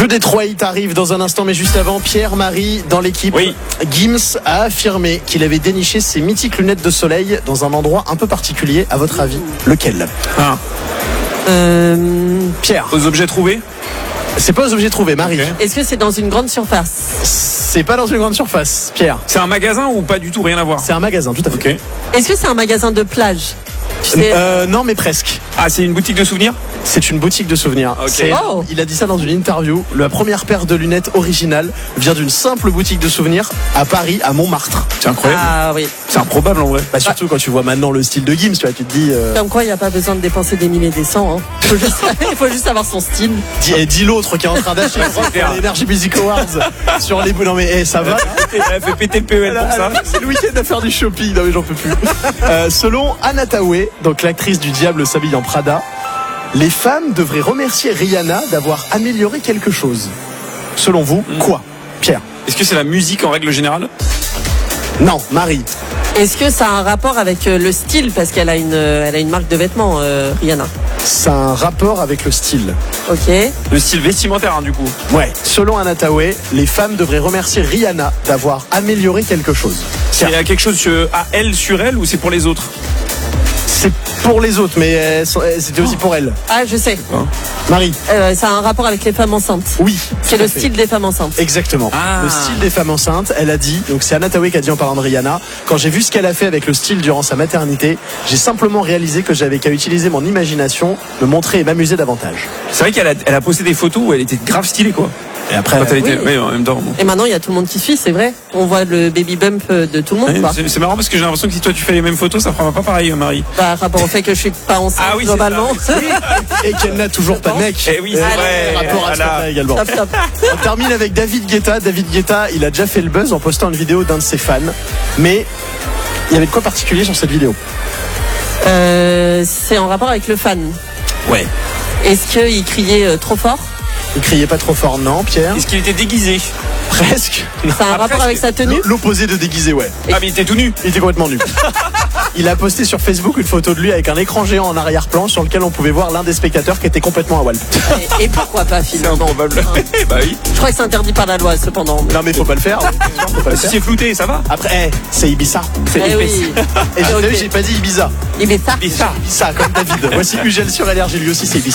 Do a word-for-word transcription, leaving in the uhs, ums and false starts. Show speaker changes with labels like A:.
A: Jeu des trois hits arrive dans un instant, mais juste avant, Pierre-Marie, dans l'équipe,
B: oui.
A: Gims a affirmé qu'il avait déniché ses mythiques lunettes de soleil dans un endroit un peu particulier. À votre avis, lequel?
B: Ah.
C: Euh...
A: Pierre.
B: Aux objets trouvés?
A: C'est pas aux objets trouvés, Marie.
B: Okay.
C: Est-ce que c'est dans une grande surface?
A: C'est pas dans une grande surface, Pierre.
B: C'est un magasin ou pas du tout, rien à voir?
A: C'est un magasin, tout à fait.
B: Okay.
C: Est-ce que c'est un magasin de plage? C'est...
A: Euh, non, mais presque.
B: Ah, c'est une boutique de souvenirs?
A: C'est une boutique de souvenirs.
B: Okay.
C: Oh.
A: Il a dit ça dans une interview. La première paire de lunettes originales vient d'une simple boutique de souvenirs à Paris, à Montmartre.
B: C'est incroyable.
C: Ah oui.
B: C'est improbable en vrai.
A: Bah, surtout quand tu vois maintenant le style de Gims, tu vois, tu te dis. Euh...
C: Comme quoi, il n'y a pas besoin de dépenser des milliers et des cents. Hein. Il, faut juste... il faut juste avoir son style.
A: Dis, eh, dis l'autre qui est en train d'acheter les Energy Music Awards sur les boules. Non mais eh, ça va.
B: Elle a fait péter le P E L pour ça.
A: C'est le week-end à faire du shopping. Non mais j'en peux plus. Euh, selon Anna Tawai, donc l'actrice du Diable s'habille en Prada, les femmes devraient remercier Rihanna d'avoir amélioré quelque chose. Selon vous, mmh. quoi, Pierre?
B: Est-ce que c'est la musique en règle générale?
A: Non, Marie.
C: Est-ce que ça a un rapport avec le style? Parce qu'elle a une, elle a une marque de vêtements, euh, Rihanna.
A: Ça a un rapport avec le style.
C: Ok.
B: Le style vestimentaire, hein, du coup.
A: Ouais. Selon Anna Tawai, les femmes devraient remercier Rihanna d'avoir amélioré quelque chose.
B: C'est quelque chose à elle sur elle ou c'est pour les autres?
A: C'est pour les autres, mais c'était aussi pour elle.
C: Ah, je sais.
B: Hein?
A: Marie.
C: Euh, ça a un rapport avec les femmes enceintes.
A: Oui.
C: C'est le style des femmes enceintes.
A: Exactement.
B: Ah.
A: Le style des femmes enceintes, elle a dit, donc c'est Anna Tawai qui a dit en parlant de Rihanna, quand j'ai vu ce qu'elle a fait avec le style durant sa maternité, j'ai simplement réalisé que j'avais qu'à utiliser mon imagination, me montrer et m'amuser davantage.
B: C'est vrai qu'elle a, elle a posté des photos où elle était grave stylée, quoi.
A: Et après,
B: quand elle était,
C: oui.
B: oui, en même temps. Bon.
C: Et maintenant, il y a tout le monde qui suit, c'est vrai. On voit le baby bump de tout le monde.
B: Ouais, c'est, c'est marrant parce que j'ai l'impression que si toi tu fais les mêmes photos, ça fera pas pareil, Marie.
C: Bah, rapport au fait que je suis pas enceinte
B: ah oui,
C: globalement.
A: Et qu'elle n'a toujours pas de mec.
B: Et oui, c'est
A: Allez,
B: vrai.
A: Rapport à
B: Voilà.
A: ça également.
C: Top, top.
A: On termine avec David Guetta. David Guetta, il a déjà fait le buzz en postant une vidéo d'un de ses fans. Mais il y avait de quoi particulier sur cette vidéo?
C: Euh, c'est en rapport avec le fan.
A: Ouais.
C: Est-ce qu'il criait euh, trop fort?
A: Il criait pas trop fort, non, Pierre?
B: Est-ce qu'il était déguisé?
A: Presque.
C: Ça a un
B: Ah,
C: rapport
B: presque.
C: avec sa tenue?
A: L'opposé de déguisé, ouais.
B: Ah, mais il était tout nu.
A: Il était complètement nu. Il a posté sur Facebook une photo de lui avec un écran géant en arrière-plan sur lequel on pouvait voir l'un des spectateurs qui était complètement à Walp.
C: Et, et pourquoi pas
B: C'est
C: finalement?
B: improbable. Bah oui.
C: Je crois que c'est interdit par la loi cependant.
A: Non mais faut pas le faire. Faut pas le
B: Si
A: faire.
B: c'est flouté, ça va?
A: Après, eh, c'est Ibiza.
B: C'est
C: Eh
B: épais.
C: oui.
A: Et j'ai,
C: Ok.
A: j'ai pas dit Ibiza.
C: Il met ça.
B: Et ça.
A: Ibiza comme David. Voici Ugel sur L R G, lui aussi c'est Ibiza.